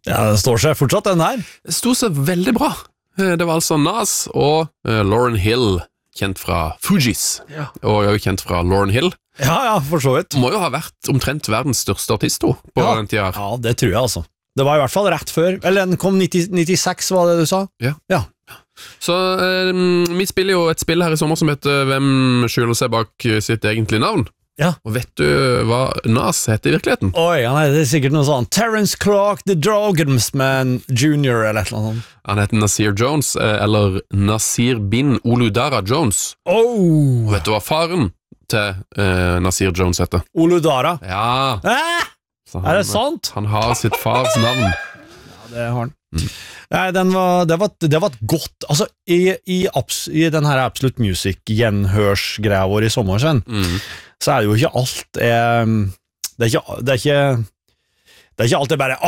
Ja, det står seg fortsatt den her. Det sto seg veldig bra. Det var altså Nas og Lauryn Hill, kjent fra Fugees, og jeg er jo kjent fra Lauryn Hill. Ja, for så vidt. Må jo ha vært omtrent verdens største artist på den tida. Ja, det tror jeg altså. Det var i hvert fall rett før, eller den kom 96, var det du sa? Ja. Så vi spiller jo et spill her i sommer som heter Hvem skjuler seg bak sitt egentlige navn? Ja. Og vet du hva Nas heter i virkeligheten? Oi, det er sikkert noe sånn Terence Clark, The Dragonsman Jr. eller et eller annet sånt. Han heter Nasir Jones, eller Nasir bin Oludara Jones. Oh! Vet du hva faren til Nasir Jones heter? Oludara. Ja. Er det sant? Han har sitt fars navn. Ja, det har han. Nei, det var et godt, altså i den her Absolute Music gjenhørsgreia vår i sommer sen, så er det jo ikke alt det er ikke alltid bare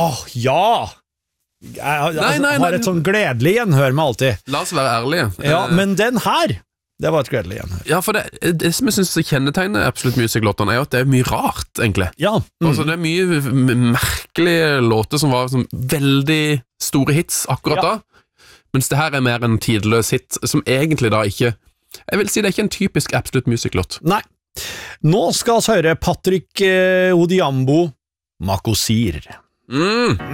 jeg har et sånn gledelig gjenhør med alltid. La oss være ærlige. Ja, men den her, det var et gledelig gjenhør. Ja, for det som jeg synes kjennetegner Absolute Music-låtene er jo at det er mye rart, egentlig. Ja. Altså, det er mye merkelige låter som var veldig store hits akkurat da, mens det her er mer en tidløs hit, som egentlig da ikke, jeg vil si det er ikke en typisk Absolute Music-låt. Nei. Nå skal vi høre Patrick Odiambo Makosir.